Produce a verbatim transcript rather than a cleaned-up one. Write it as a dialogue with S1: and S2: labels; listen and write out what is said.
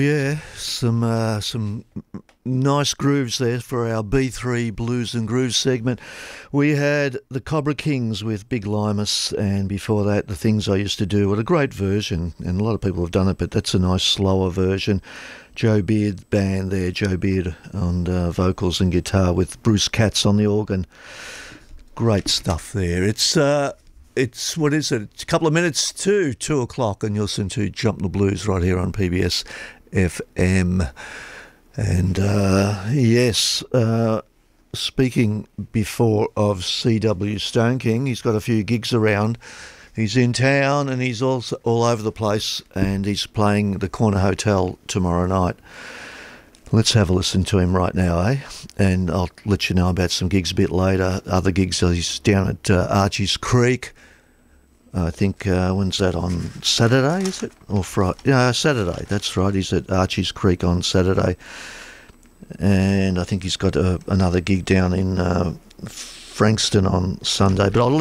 S1: Yeah, some uh, some nice grooves there for our B three Blues and Grooves segment. We had the Cobra Kings with Big Limus, and before that, The Things I Used to Do. What a great version, and a lot of people have done it, but that's a nice slower version. Joe Beard band there, Joe Beard on uh, vocals and guitar with Bruce Katz on the organ. Great stuff there. It's uh, it's what is it? It's a couple of minutes to two o'clock, and you'll listen to Jump the Blues right here on P B S F M. And uh, yes, uh, speaking before of C W Stone King, he's got a few gigs around. He's in town and he's also all over the place, and he's playing the Corner Hotel tomorrow night. Let's have a listen to him right now, eh? And I'll let you know about some gigs a bit later. Other gigs, he's down at uh, Archie's Creek. I think, uh, when's that, on Saturday, is it? Or Friday? Yeah, Saturday, that's right. He's at Archie's Creek on Saturday. And I think he's got a, another gig down in uh, Frankston on Sunday. But I'll